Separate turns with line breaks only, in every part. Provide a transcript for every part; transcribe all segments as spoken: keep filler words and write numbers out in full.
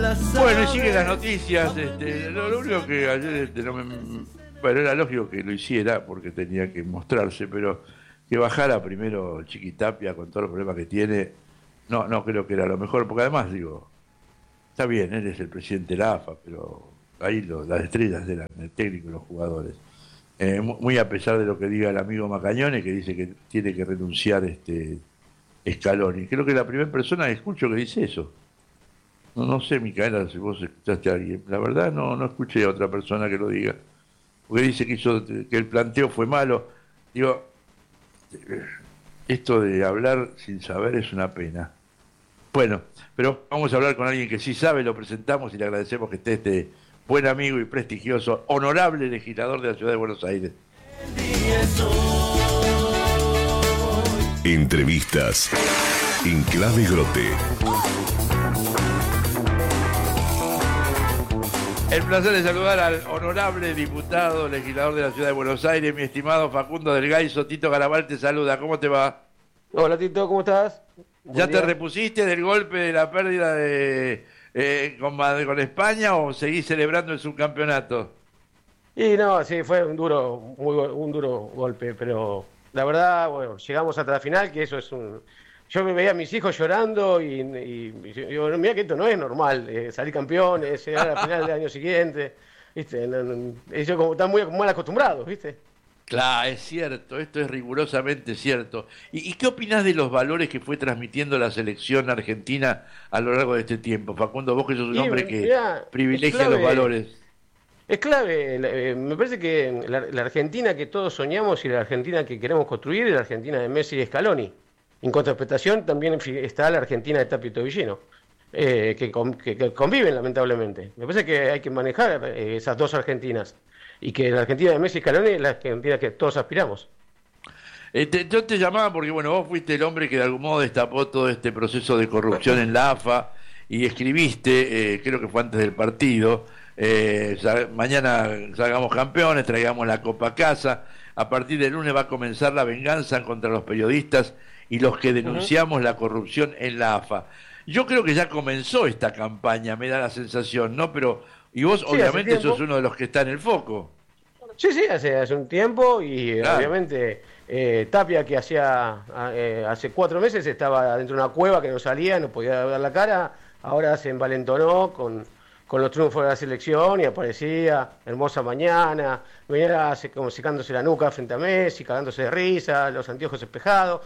Bueno, y siguen las noticias. Este, lo, lo único que ayer este, no me, bueno, era lógico que lo hiciera porque tenía que mostrarse, pero que bajara primero Chiquitapia con todos los problemas que tiene, no, no creo que era lo mejor, porque además digo, está bien, él es el presidente de la A F A, pero ahí lo, las estrellas eran el técnico y los jugadores. Eh, muy a pesar de lo que diga el amigo Macañone, que dice que tiene que renunciar este Scaloni. Creo que es la primera persona que escucho que dice eso. No, no sé, Micaela, si vos escuchaste a alguien. La verdad no, no escuché a otra persona que lo diga. Porque dice que, hizo, que el planteo fue malo. Digo, esto de hablar sin saber es una pena. Bueno, pero vamos a hablar con alguien que sí sabe, lo presentamos y le agradecemos que esté este buen amigo y prestigioso, honorable legislador de la Ciudad de Buenos Aires.
Entrevistas en Clave Grote.
El placer de saludar al honorable diputado, legislador de la Ciudad de Buenos Aires, mi estimado Facundo del Gaiso. Tito Garabal te saluda, ¿cómo te va?
Hola Tito, ¿cómo estás?
¿Ya te repusiste del golpe de la pérdida de eh, con, con España o seguís celebrando el subcampeonato?
Y no, sí, fue un duro, muy un duro golpe, pero la verdad, bueno, llegamos hasta la final, que eso es un... Yo me veía a mis hijos llorando y, y, y yo, mira que esto no es normal, eh, salir campeones, llegar a la final del año siguiente, ¿viste? No, no, ellos como están muy mal acostumbrados, ¿viste?
Claro, es cierto, esto es rigurosamente cierto. ¿Y, y qué opinás de los valores que fue transmitiendo la selección argentina a lo largo de este tiempo? Facundo, vos que sos un
y,
hombre que
mirá,
privilegia los valores.
Es clave, eh, me parece que la, la Argentina que todos soñamos y la Argentina que queremos construir es la Argentina de Messi y Scaloni. En contraprestación también está la Argentina de Tapia y Tobillino, eh, que, que, que conviven lamentablemente. Me parece que hay que manejar eh, esas dos Argentinas y que la Argentina de Messi y Scaloni es la Argentina que todos aspiramos.
Eh, te, yo te llamaba porque bueno, vos fuiste el hombre que de algún modo destapó todo este proceso de corrupción en la A F A y escribiste, eh, creo que fue antes del partido, eh, mañana salgamos campeones, traigamos la copa a casa, a partir del lunes va a comenzar la venganza contra los periodistas y los que denunciamos uh-huh. la corrupción en la A F A. Yo creo que ya comenzó esta campaña, me da la sensación, ¿no? Pero, y vos sí, obviamente sos uno de los que está en el foco.
Sí, sí, hace, hace un tiempo y claro. obviamente eh, Tapia que hacía eh, hace cuatro meses estaba dentro de una cueva que no salía, no podía ver la cara, ahora se envalentonó con, con los triunfos de la selección y aparecía hermosa mañana, venía como secándose la nuca frente a Messi, cagándose de risa, los anteojos espejados.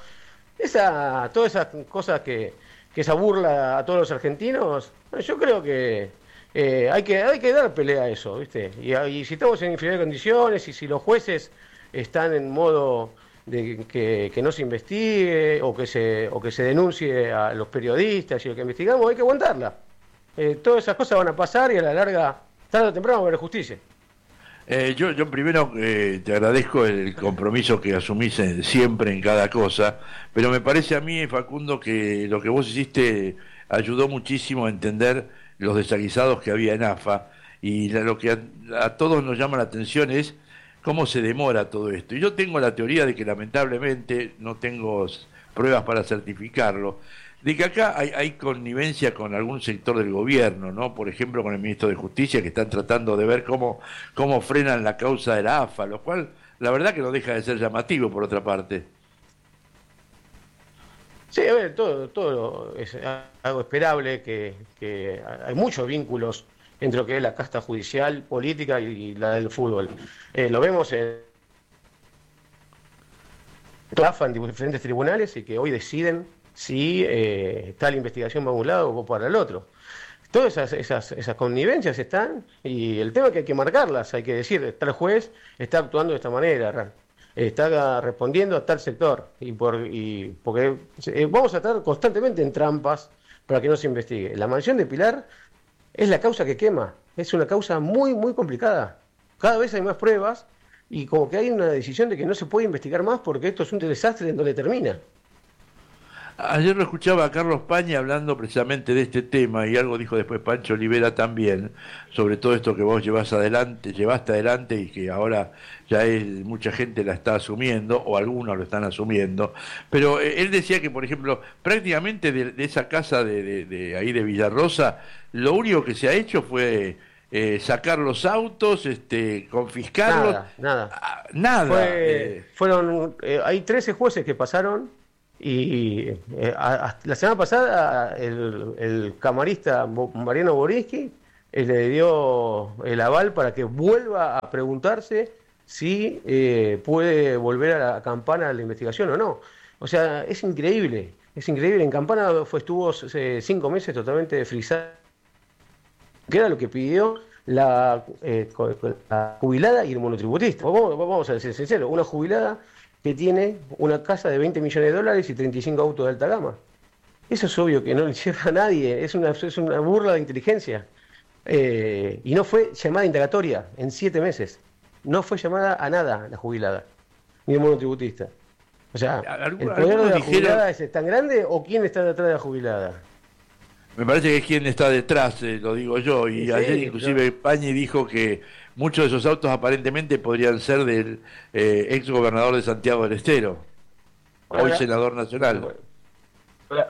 Esa, todas esas cosas que, que esa burla a todos los argentinos, yo creo que eh, hay que hay que dar pelea a eso, ¿viste? Y, y si estamos en inferiores condiciones y si los jueces están en modo de que, que no se investigue o que se o que se denuncie a los periodistas y lo que investigamos, hay que aguantarla. Eh, todas esas cosas van a pasar y a la larga, tarde o temprano va a haber justicia.
Eh, yo, yo primero eh, te agradezco el compromiso que asumís en, siempre en cada cosa, pero me parece a mí, Facundo, que lo que vos hiciste ayudó muchísimo a entender los desaguisados que había en A F A y lo que a, a todos nos llama la atención es cómo se demora todo esto. Y yo tengo la teoría de que lamentablemente, no tengo pruebas para certificarlo, de que acá hay, hay connivencia con algún sector del gobierno, ¿no? Por ejemplo, con el ministro de Justicia, que están tratando de ver cómo, cómo frenan la causa de la A F A, lo cual, la verdad que no deja de ser llamativo, por otra parte.
Sí, a ver, todo, todo es algo esperable, que, que hay muchos vínculos entre lo que es la casta judicial, política y la del fútbol. Eh, lo vemos en la A F A en diferentes tribunales y que hoy deciden si eh, tal investigación va a un lado o para el otro. Todas esas, esas, esas connivencias están y el tema es que hay que marcarlas, hay que decir, tal juez está actuando de esta manera, está respondiendo a tal sector y, por, y porque eh, vamos a estar constantemente en trampas para que no se investigue. La mansión de Pilar es la causa que quema, es una causa muy muy complicada, cada vez hay más pruebas y como que hay una decisión de que no se puede investigar más porque esto es un desastre en donde termina.
Ayer lo escuchaba a Carlos Pañi hablando precisamente de este tema y algo dijo después Pancho Olivera también, sobre todo esto que vos llevas adelante, llevaste adelante y que ahora ya es, mucha gente la está asumiendo, o algunos lo están asumiendo, pero eh, él decía que, por ejemplo, prácticamente de, de esa casa de, de, de ahí de Villarrosa, lo único que se ha hecho fue eh, sacar los autos, este, confiscarlos.
Nada, nada.
Ah, nada.
Fue,
eh,
fueron, eh, hay trece jueces que pasaron. Y eh, a, a, la semana pasada el, el camarista Mariano Borinsky eh, le dio el aval para que vuelva a preguntarse si eh, puede volver a la Campana a la investigación o no. O sea, es increíble, es increíble. En Campana fue, estuvo eh, cinco meses totalmente frisado, que era lo que pidió la, eh, la jubilada y el monotributista. Vamos, vamos a ser sinceros, una jubilada que tiene una casa de veinte millones de dólares y treinta y cinco autos de alta gama. Eso es obvio que no le lleva a nadie, es una, es una burla de inteligencia. Eh, y no fue llamada indagatoria en siete meses. No fue llamada a nada la jubilada, ni el monotributista. O sea, ¿el poder de la jubilada es tan grande o quién está detrás de la jubilada?
Me parece que es quien está detrás, eh, lo digo yo, y sí, ayer inclusive yo... Pañi dijo que muchos de esos autos aparentemente podrían ser del eh, ex gobernador de Santiago del Estero, hola, hoy senador nacional.
Hola.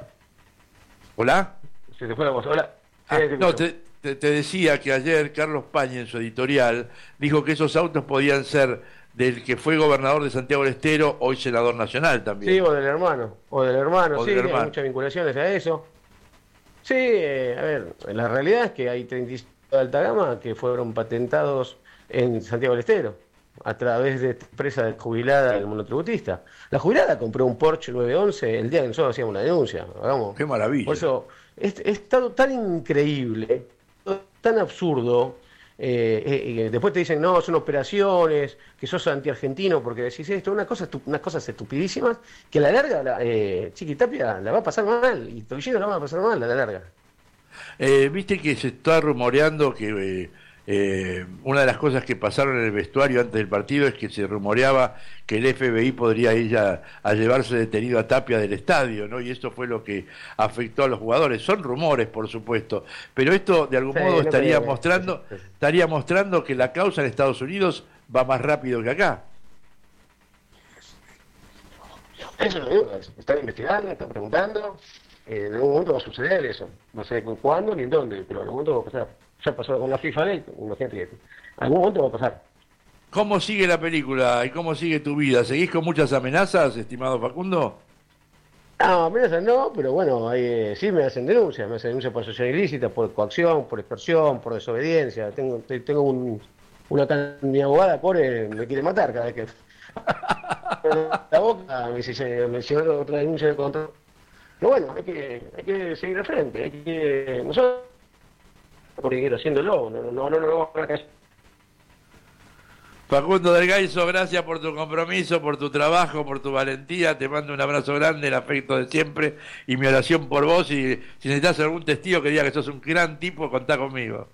¿Hola?
Se te fue la voz, hola.
Ah, sí, no, te, te, te decía que ayer Carlos Pañi en su editorial dijo que esos autos podían ser del que fue gobernador de Santiago del Estero, hoy senador nacional también.
Sí, o del hermano, o del hermano, o sí, del hermano. Hay muchas vinculaciones a eso. Sí, eh, a ver, la realidad es que hay treinta y cinco de alta gama que fueron patentados en Santiago del Estero a través de esta empresa de jubilada del monotributista. La jubilada compró un Porsche nueve once el día que nosotros hacíamos una denuncia. Hagamos.
Qué maravilla.
Por eso, es, es tan, tan increíble, tan absurdo. Eh, eh, eh, después te dicen, no, son operaciones, que sos anti-argentino porque decís esto, una cosa, unas cosas estupidísimas que a la larga la, eh, Chiqui Tapia la va a pasar mal y Tobillino la va a pasar mal a la larga.
Eh, Viste que se está rumoreando que eh, eh, una de las cosas que pasaron en el vestuario antes del partido es que se rumoreaba que el F B I podría ir a, a llevarse detenido a Tapia del estadio, ¿no? Y eso fue lo que afectó a los jugadores. Son rumores, por supuesto, pero esto de algún sí, modo no estaría puede, mostrando sí, sí. estaría mostrando que la causa en Estados Unidos va más rápido que acá.
Eso lo digo, están investigando, están preguntando, eh, en algún momento va a suceder eso, no sé cuándo ni en dónde, pero en algún momento va a pasar. Ya pasó con la FIFA Day, imagínate que en algún momento va a pasar.
¿Cómo sigue la película y cómo sigue tu vida? ¿Seguís con muchas amenazas, estimado Facundo?
No, amenazas no, pero bueno, hay, eh, sí me hacen denuncias, me hacen denuncias por asociación ilícita, por coacción, por extorsión, por desobediencia. Tengo tengo un, una mi abogada, pobre, me quiere matar cada vez que... la boca, me dice, me llegó otra denuncia de control. Pero bueno, hay que, hay que seguir de frente, hay que... Nosotros, porque quiero haciéndolo, no, no, no, no lo vamos a hacer.
Facundo del Gaizo, gracias por tu compromiso, por tu trabajo, por tu valentía. Te mando un abrazo grande, el afecto de siempre y mi oración por vos. Y si necesitas algún testigo que diga que sos un gran tipo, contá conmigo.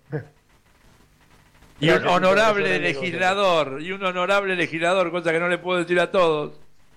Y un honorable legislador, y un honorable legislador, cosa que no le puedo decir a todos.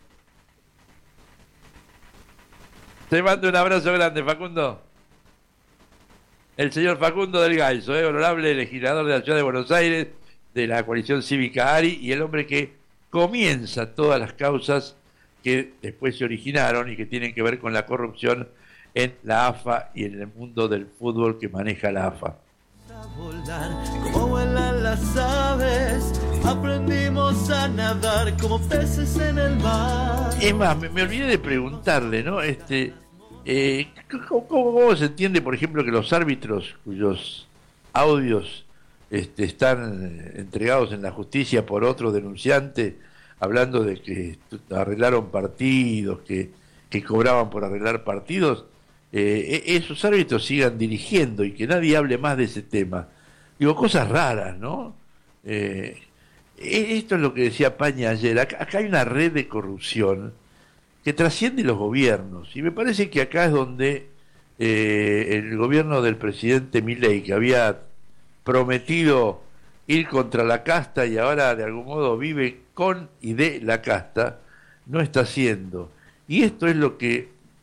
Te mando un abrazo grande, Facundo. El señor Facundo del Gaizo, ¿eh? Honorable legislador de la Ciudad de Buenos Aires, de la coalición cívica ARI, y el hombre que comienza todas las causas que después se originaron y que tienen que ver con la corrupción en la A F A y en el mundo del fútbol que maneja la A F A.
Como vuelan las aves, aprendimos a nadar como peces en el mar.
Es más, me, me olvidé de preguntarle, ¿no? Este, eh, ¿cómo, ¿Cómo se entiende, por ejemplo, que los árbitros cuyos audios este, están entregados en la justicia por otro denunciante, hablando de que arreglaron partidos, que, que cobraban por arreglar partidos, eh, esos árbitros sigan dirigiendo y que nadie hable más de ese tema? Digo, cosas raras, ¿no? Eh, esto es lo que decía Pañi ayer. Acá, acá hay una red de corrupción que trasciende los gobiernos, y me parece que acá es donde eh, el gobierno del presidente Milei, que había prometido ir contra la casta y ahora de algún modo vive con y de la casta, no está haciendo. Y esto es lo que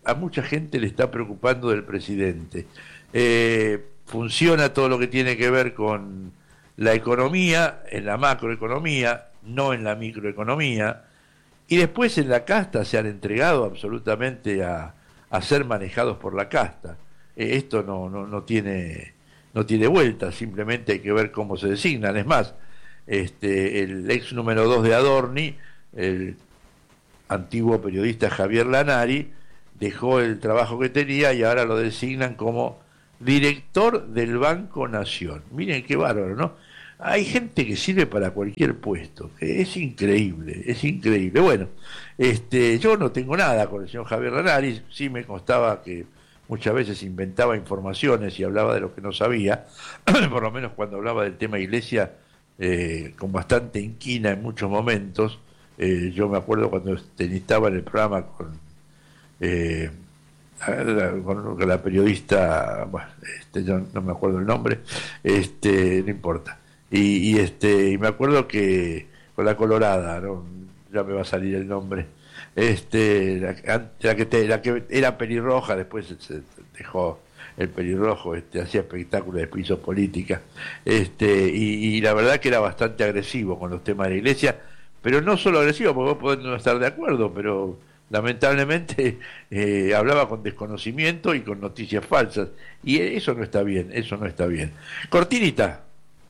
a mucha gente le está preocupando del presidente. Eh, funciona todo lo que tiene que ver con la economía, en la macroeconomía, no en la microeconomía, y después en la casta se han entregado absolutamente a, a ser manejados por la casta. Eh, esto no, no, no tiene no tiene vuelta, simplemente hay que ver cómo se designan. Es más, este, el ex número dos de Adorni, el antiguo periodista Javier Lanari, dejó el trabajo que tenía y ahora lo designan como director del Banco Nación. Miren qué bárbaro, ¿no? Hay gente que sirve para cualquier puesto, es increíble, es increíble. Bueno, este, yo no tengo nada con el señor Javier Lanari, sí me constaba que muchas veces inventaba informaciones y hablaba de lo que no sabía, por lo menos cuando hablaba del tema iglesia, eh, con bastante inquina en muchos momentos. Eh, yo me acuerdo cuando estaba en el programa con, eh, con la periodista, bueno, este, yo no me acuerdo el nombre, este, no importa. Y, y este y me acuerdo que con la Colorada, ¿no? Ya me va a salir el nombre, este la, la que te, la que era pelirroja, después se, se dejó el pelirrojo, este hacía espectáculos de pisos política, este y, y la verdad que era bastante agresivo con los temas de la iglesia, pero no solo agresivo, porque vos podés no estar de acuerdo, pero lamentablemente eh, hablaba con desconocimiento y con noticias falsas, y eso no está bien, eso no está bien. Cortinita.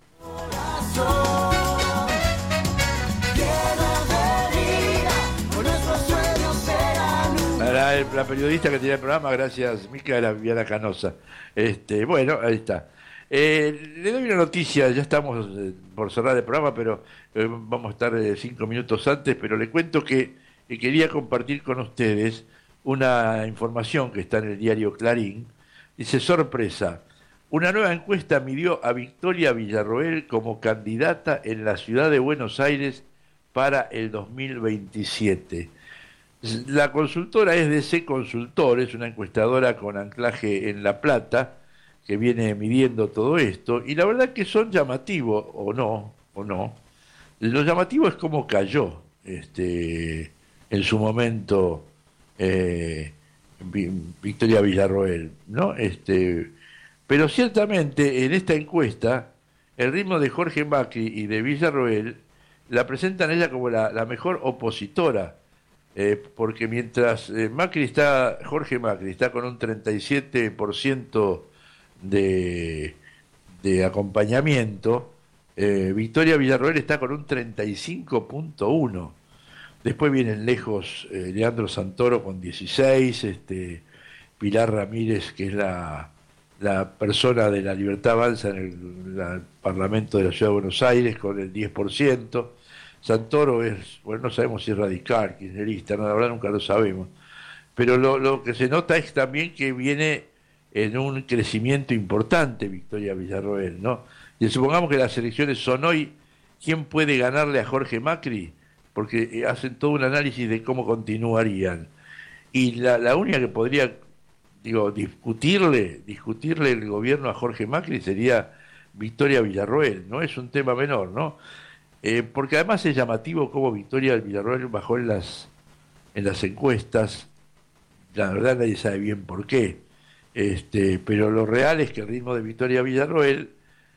La, la periodista que tenía el programa, gracias Micaela Viviana Canosa. Este, bueno, ahí está. Eh, le doy una noticia, ya estamos eh, por cerrar el programa, pero eh, vamos a estar eh, cinco minutos antes, pero le cuento que, que quería compartir con ustedes una información que está en el diario Clarín. Dice: sorpresa, una nueva encuesta midió a Victoria Villarroel como candidata en la ciudad de Buenos Aires para el dos mil veintisiete. La consultora es D C Consultor, es una encuestadora con anclaje en La Plata, que viene midiendo todo esto, y la verdad que son llamativos, o no, o no. Lo llamativo es cómo cayó este, en su momento eh, Victoria Villarroel, ¿no? Este, pero ciertamente en esta encuesta, el ritmo de Jorge Macri y de Villarroel la presentan a ella como la, la mejor opositora. Eh, porque mientras eh, Macri está, Jorge Macri está con un treinta y siete por ciento de, de acompañamiento, eh, Victoria Villarroel está con un treinta y cinco punto uno. Después vienen lejos eh, Leandro Santoro con dieciséis, este, Pilar Ramírez, que es la, la persona de la Libertad Avanza en el, la, el Parlamento de la Ciudad de Buenos Aires, con el diez por ciento. Santoro es, bueno, no sabemos si es radical, kirchnerista, no, la verdad nunca lo sabemos, pero lo, lo que se nota es también que viene en un crecimiento importante Victoria Villarroel, ¿no? Y supongamos que las elecciones son hoy, ¿quién puede ganarle a Jorge Macri? Porque hacen todo un análisis de cómo continuarían, y la, la única que podría, digo, discutirle, discutirle el gobierno a Jorge Macri sería Victoria Villarroel, no es un tema menor, ¿no? Eh, porque además es llamativo cómo Victoria Villarroel bajó en las en las encuestas. La verdad nadie sabe bien por qué, este, pero lo real es que el ritmo de Victoria Villarroel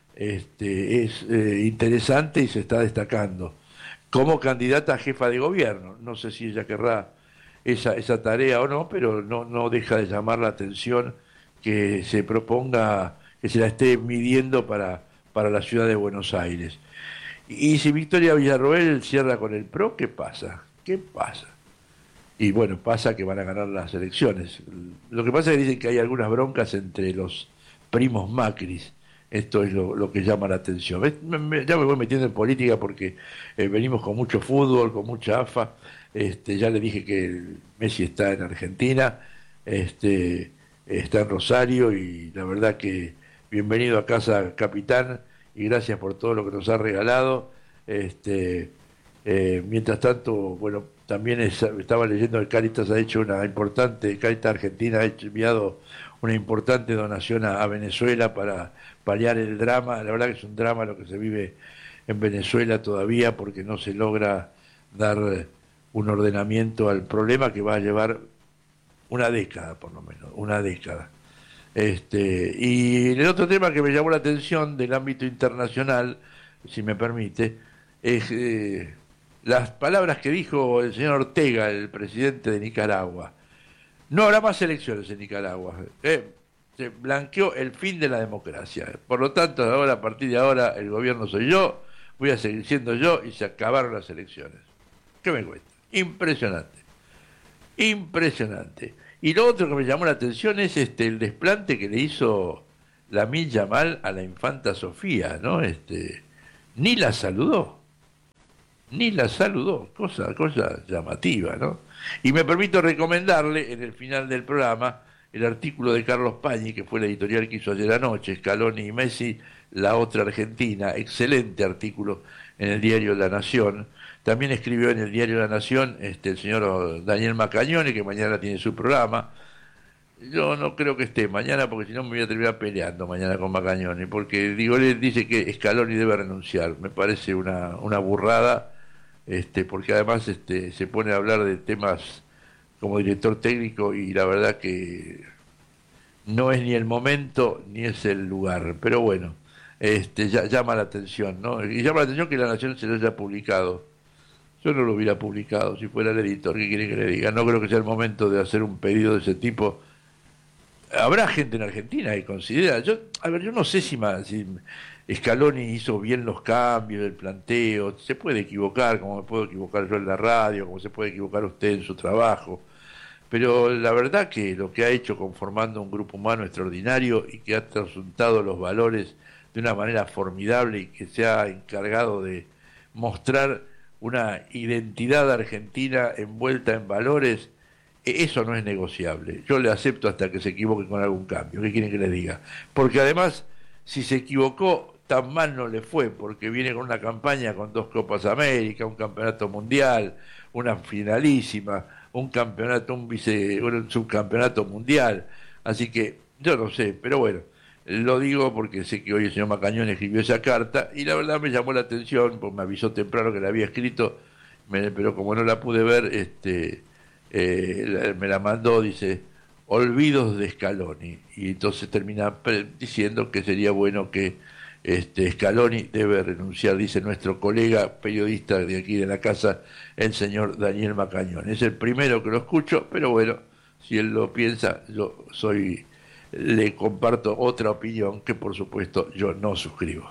este, es eh, interesante y se está destacando como candidata a jefa de gobierno. No sé si ella querrá esa, esa tarea o no, pero no, no deja de llamar la atención que se proponga, que se la esté midiendo para, para la ciudad de Buenos Aires. Y si Victoria Villarroel cierra con el P R O, ¿qué pasa? ¿Qué pasa? Y bueno, pasa que van a ganar las elecciones. Lo que pasa es que dicen que hay algunas broncas entre los primos Macris. Esto es lo, lo que llama la atención. Me, me, ya me voy metiendo en política porque eh, venimos con mucho fútbol, con mucha A F A. Este, ya le dije que el Messi está en Argentina, este, está en Rosario, y la verdad que bienvenido a casa, capitán, y gracias por todo lo que nos ha regalado. Este, eh, mientras tanto, bueno, también es, estaba leyendo que Cáritas ha hecho una importante, Cáritas Argentina ha hecho, enviado una importante donación a, a Venezuela para paliar el drama. La verdad que es un drama lo que se vive en Venezuela todavía, porque no se logra dar un ordenamiento al problema que va a llevar una década por lo menos, una década. Este, y el otro tema que me llamó la atención del ámbito internacional, si me permite, es eh, las palabras que dijo el señor Ortega, el presidente de Nicaragua. No habrá más elecciones en Nicaragua. Eh, se blanqueó el fin de la democracia. Por lo tanto, ahora, a partir de ahora, el gobierno soy yo, voy a seguir siendo yo y se acabaron las elecciones. ¿Qué me cuesta? Impresionante. Impresionante. Y lo otro que me llamó la atención es este el desplante que le hizo Lamine Yamal a la infanta Sofía, ¿no? Este, ni la saludó. Ni la saludó. Cosa, cosa llamativa, ¿no? Y me permito recomendarle en el final del programa el artículo de Carlos Pañi, que fue la editorial que hizo ayer anoche, Scaloni y Messi, la otra Argentina, excelente artículo en el diario La Nación. También escribió en el diario La Nación este, el señor Daniel Macagnoni, que mañana tiene su programa. Yo no creo que esté mañana, porque si no me voy a terminar peleando mañana con Macagnoni, porque digo, él dice que Scaloni debe renunciar. Me parece una, una burrada, este, porque además este, se pone a hablar de temas como director técnico y la verdad que no es ni el momento ni es el lugar, pero bueno, este ya, llama la atención, ¿no? Y llama la atención que La Nación se lo haya publicado. Yo no lo hubiera publicado si fuera el editor. ¿Qué quiere que le diga? No creo que sea el momento de hacer un pedido de ese tipo. Habrá gente en Argentina que considera, yo, a ver, yo no sé si, más, si Scaloni hizo bien los cambios del planteo, se puede equivocar, como me puedo equivocar yo en la radio, como se puede equivocar usted en su trabajo. Pero la verdad que lo que ha hecho conformando un grupo humano extraordinario y que ha trasuntado los valores de una manera formidable y que se ha encargado de mostrar una identidad argentina envuelta en valores, eso no es negociable. Yo le acepto hasta que se equivoque con algún cambio. ¿Qué quieren que les diga? Porque además, si se equivocó, tan mal no le fue, porque viene con una campaña con dos Copas América, un campeonato mundial, una finalísima, un campeonato, un vice, un subcampeonato mundial. Así que yo no sé, pero bueno, lo digo porque sé que hoy el señor Macagnoni escribió esa carta y la verdad me llamó la atención, porque me avisó temprano que la había escrito, me, pero como no la pude ver, este eh, me la mandó, dice, olvidos de Scaloni, y entonces termina diciendo que sería bueno que este Scaloni debe renunciar, dice nuestro colega periodista de aquí de la casa, el señor Daniel Macagnoni. Es el primero que lo escucho, pero bueno, si él lo piensa, yo soy, le comparto otra opinión que por supuesto yo no suscribo.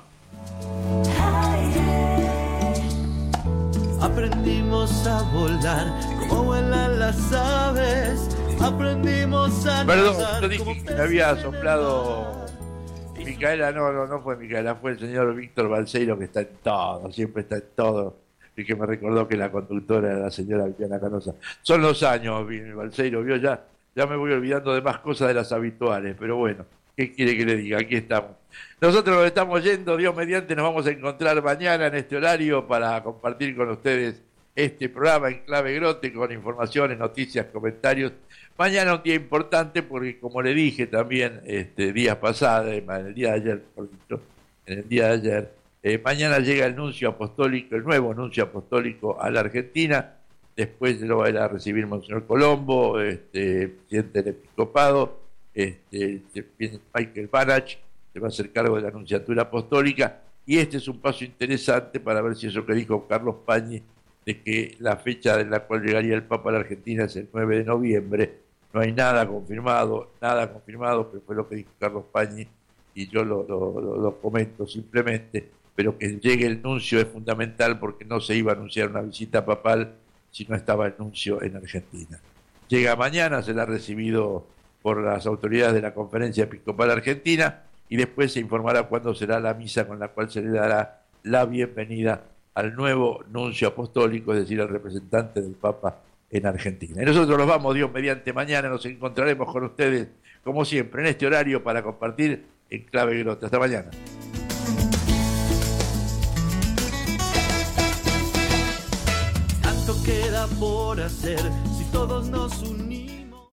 Aprendimos a volar como vuelan las aves, aprendimos a
Perdón,
nadar
yo dije
como
que me había soplado Micaela, no, no, no fue Micaela, fue el señor Víctor Balseiro, que está en todo, siempre está en todo, y que me recordó que la conductora era la señora Viviana Canosa. Son los años, Balseiro, vio, ya, ya me voy olvidando de más cosas de las habituales, pero bueno, ¿qué quiere que le diga? Aquí estamos. Nosotros nos estamos yendo, Dios mediante, nos vamos a encontrar mañana en este horario para compartir con ustedes este programa en Clave Grote, con informaciones, noticias, comentarios. Mañana un día importante porque, como le dije también este días pasados, en el día de ayer, por dicho, en el día de ayer, eh, mañana llega el nuncio apostólico, el nuevo nuncio apostólico a la Argentina. Después lo va a ir a recibir Monseñor Colombo, este, presidente del episcopado, este, viene Michael Banach, se va a hacer cargo de la anunciatura apostólica, y este es un paso interesante para ver si eso que dijo Carlos Pañi, de que la fecha en la cual llegaría el Papa a la Argentina es el nueve de noviembre, no hay nada confirmado, nada confirmado, pero fue lo que dijo Carlos Pañi, y yo lo, lo, lo, lo comento simplemente, pero que llegue el nuncio es fundamental porque no se iba a anunciar una visita papal si no estaba el nuncio en Argentina. Llega mañana, será recibido por las autoridades de la Conferencia Episcopal Argentina, y después se informará cuándo será la misa con la cual se le dará la bienvenida al nuevo nuncio apostólico, es decir, al representante del Papa en Argentina. Y nosotros nos vamos, Dios mediante, mañana nos encontraremos con ustedes, como siempre, en este horario para compartir en Clave Grote. Hasta mañana.
tanto queda por hacer si todos nos unimos.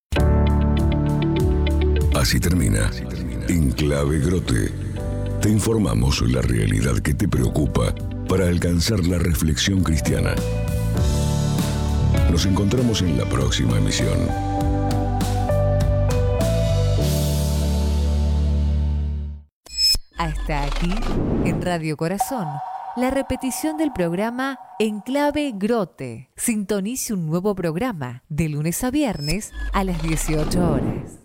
Así termina. En Clave Grote te informamos la realidad que te preocupa para alcanzar la reflexión cristiana. Nos encontramos en la próxima emisión.
Hasta aquí, en Radio Corazón, la repetición del programa Enclave Grote. Sintonice un nuevo programa de lunes a viernes a las dieciocho horas.